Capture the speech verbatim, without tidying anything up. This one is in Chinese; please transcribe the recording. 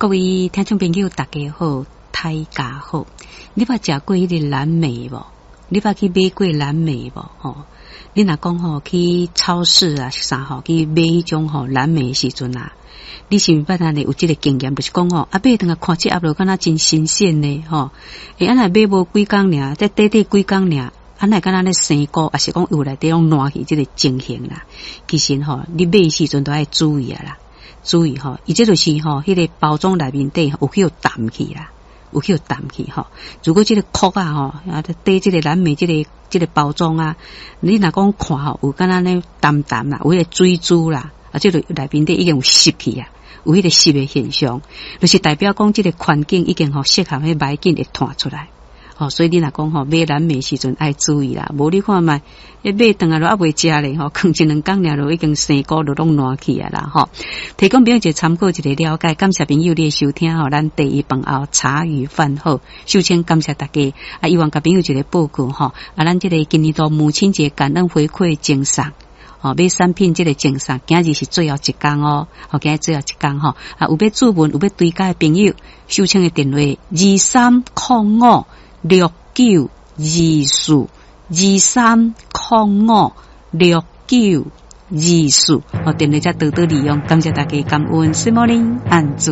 各位听众朋友，大家好，大家好。你捌食过迄个蓝莓无？你捌去买过蓝莓无？吼，你若讲吼去超市啊是啥吼去买迄种吼蓝莓的时阵啊，你是毋是捌安尼有即个经验？就是讲吼，啊买等下看即盒落，敢若真新鲜呢吼。诶，安尼买无几工尔，再短短几工尔。安内敢若咧生菇，也是讲有内底拢烂去即个情形啦。其实吼，你买时阵都爱注意啊啦，注意吼，伊即就是吼，迄个包装内面底有去有淡去啦，有去有淡去吼。如果即个壳啊吼，啊底即个蓝莓即个即个包装啊，你若讲看吼，有敢若咧淡淡啦，有迄个水珠啦，啊即个内面底已经有湿去啊，有迄个湿的现象，就是代表讲即个环境已经吼适合迄霾菌会弹出来。哦，所以你若讲吼买蓝莓时阵爱注意啦，无你看卖，一买等下都还未食咧吼，放一两工了，就已经生菇就拢烂去啊啦吼。提供朋友一个参考，一个了解，感谢朋友你的收听吼，咱第一饭后茶余饭后，首先感谢大家啊，希望甲朋友一个报告吼，啊，咱这个今年度母亲节感恩回馈赠送。哦，买产品这个赠送，今日是最后一天哦，好，今日最后一天吼，啊，有要注文有要推介的朋友，收听的电话二三零五。六九二四二三零五六九二四，我电话才多多利用，感谢大家感恩，什么呢？安住。